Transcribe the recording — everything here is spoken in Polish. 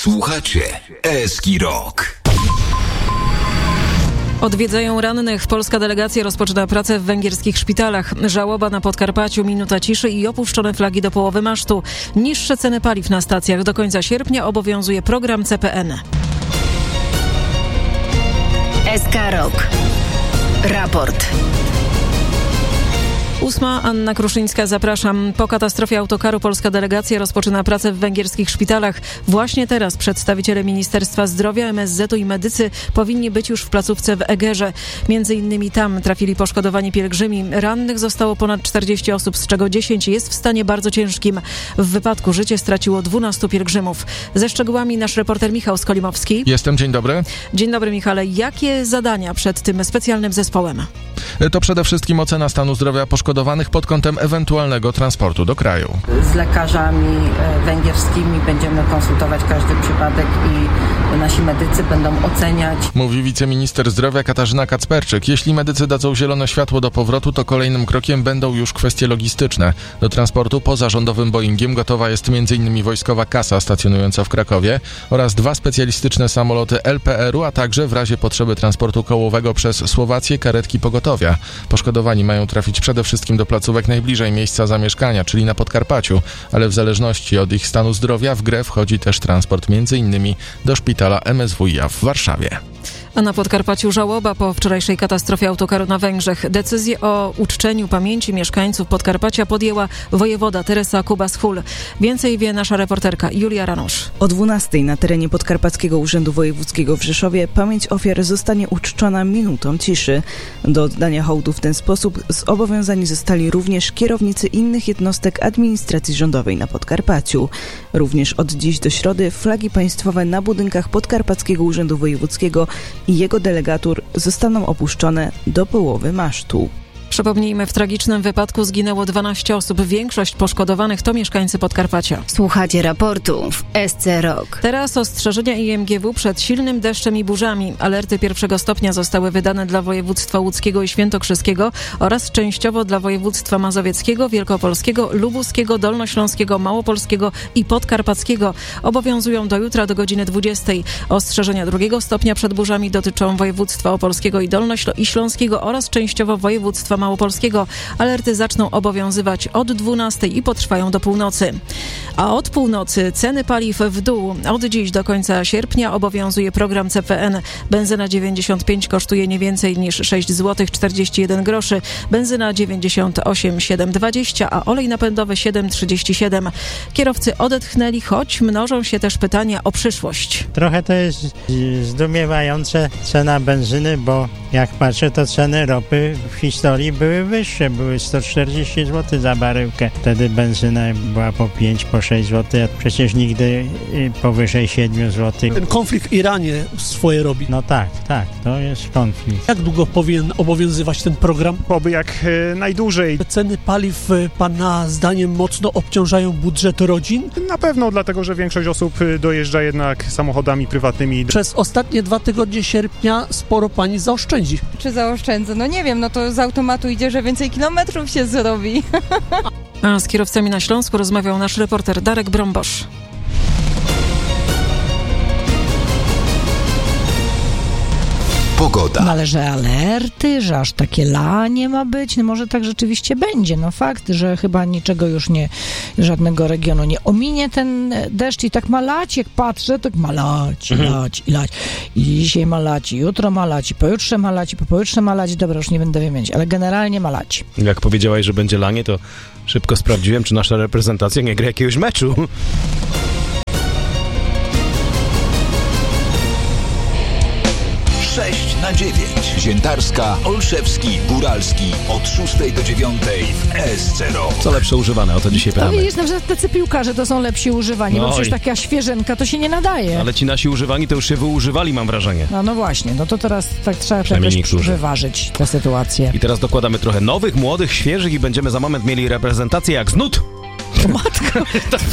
Słuchacie Eski Rock. Odwiedzają rannych. Polska delegacja rozpoczyna pracę w węgierskich szpitalach. Żałoba na Podkarpaciu, minuta ciszy i opuszczone flagi do połowy masztu. Niższe ceny paliw na stacjach. Do końca sierpnia obowiązuje program CPN. SK Rock. Raport. 8. Anna Kruszyńska, zapraszam. Po katastrofie autokaru polska delegacja rozpoczyna pracę w węgierskich szpitalach. Właśnie teraz przedstawiciele Ministerstwa Zdrowia, MSZ-u i medycy powinni być już w placówce w Egerze. Między innymi tam trafili poszkodowani pielgrzymi. Rannych zostało ponad 40 osób, z czego 10 jest w stanie bardzo ciężkim. W wypadku życie straciło 12 pielgrzymów. Ze szczegółami nasz reporter Michał Skolimowski. Jestem, dzień dobry. Dzień dobry, Michale. Jakie zadania przed tym specjalnym zespołem? To przede wszystkim ocena stanu zdrowia poszkodowanych pod kątem ewentualnego transportu do kraju. Z lekarzami węgierskimi będziemy konsultować każdy przypadek i nasi medycy będą oceniać. Mówi wiceminister zdrowia Katarzyna Kacperczyk. Jeśli medycy dadzą zielone światło do powrotu, to kolejnym krokiem będą już kwestie logistyczne. Do transportu poza rządowym Boeingiem gotowa jest m.in. wojskowa kasa stacjonująca w Krakowie oraz 2 specjalistyczne samoloty LPR-u, a także w razie potrzeby transportu kołowego przez Słowację karetki pogotowia. Poszkodowani mają trafić przede wszystkim do placówek najbliżej miejsca zamieszkania, czyli na Podkarpaciu, ale w zależności od ich stanu zdrowia w grę wchodzi też transport m.in. do szpitala MSWiA w Warszawie. A na Podkarpaciu żałoba po wczorajszej katastrofie autokaru na Węgrzech. Decyzję o uczczeniu pamięci mieszkańców Podkarpacia podjęła wojewoda Teresa Kubas-Hul. Więcej wie nasza reporterka Julia Ranusz. O 12:00 na terenie Podkarpackiego Urzędu Wojewódzkiego w Rzeszowie pamięć ofiar zostanie uczczona minutą ciszy. Do oddania hołdu w ten sposób zobowiązani zostali również kierownicy innych jednostek administracji rządowej na Podkarpaciu. Również od dziś do środy flagi państwowe na budynkach Podkarpackiego Urzędu Wojewódzkiego i jego delegatur zostaną opuszczone do połowy masztu. Przypomnijmy, w tragicznym wypadku zginęło 12 osób. Większość poszkodowanych to mieszkańcy Podkarpacia. Słuchacie raportu w SC Rock. Teraz ostrzeżenia IMGW przed silnym deszczem i burzami. Alerty 1. stopnia zostały wydane dla województwa łódzkiego i świętokrzyskiego oraz częściowo dla województwa mazowieckiego, wielkopolskiego, lubuskiego, dolnośląskiego, małopolskiego i podkarpackiego. Obowiązują do jutra do godziny 20:00. Ostrzeżenia 2. stopnia przed burzami dotyczą województwa opolskiego i śląskiego oraz częściowo województwa małopolskiego. Alerty zaczną obowiązywać od 12:00 i potrwają do północy. A od północy ceny paliw w dół. Od dziś do końca sierpnia obowiązuje program CPN. Benzyna 95 kosztuje nie więcej niż 6 zł 41 groszy. Benzyna 98 7,20, a olej napędowy 7,37. Kierowcy odetchnęli, choć mnożą się też pytania o przyszłość. Trochę to jest zdumiewające cena benzyny, bo jak patrzę, to ceny ropy w historii były wyższe, były 140 zł za baryłkę. Wtedy benzyna była po 5, po 6 zł, a przecież nigdy powyżej 7 zł. Ten konflikt w Iranie swoje robi. No tak, to jest konflikt. Jak długo powinien obowiązywać ten program? Oby jak najdłużej. Ceny paliw pana zdaniem mocno obciążają budżet rodzin? Na pewno, dlatego że większość osób dojeżdża jednak samochodami prywatnymi. Przez ostatnie 2 tygodnie sierpnia sporo pani zaoszczędzi. Czy zaoszczędzę? No nie wiem, no to z automatu idzie, że więcej kilometrów się zrobi. A z kierowcami na Śląsku rozmawiał nasz reporter Darek Brombosz. Pogoda. No ale że alerty, że aż takie lanie ma być, no może tak rzeczywiście będzie. No fakt, że chyba niczego już nie, żadnego regionu nie ominie ten deszcz i tak ma lać, jak patrzę, tak ma lać. I dzisiaj ma lać, i jutro ma lać, i pojutrze ma lać, i pojutrze ma lać. Dobra, już nie będę wymieniać, ale generalnie ma lać. Jak powiedziałaś, że będzie lanie, to szybko sprawdziłem, czy nasza reprezentacja nie gra jakiegoś meczu. 6/9. Ziętarska, Olszewski, Góralski od 6 do 9 w ESC Rock. Co lepsze używane, o to dzisiaj pytamy. No widzisz, na przykład tacy piłkarze to są lepsi używani, bo przecież taka świeżynka to się nie nadaje. Ale ci nasi używani to już się wyużywali, mam wrażenie. No właśnie, no to teraz tak trzeba jakoś wyważyć tę sytuację. I teraz dokładamy trochę nowych, młodych, świeżych i będziemy za moment mieli reprezentację jak z nut. Matko,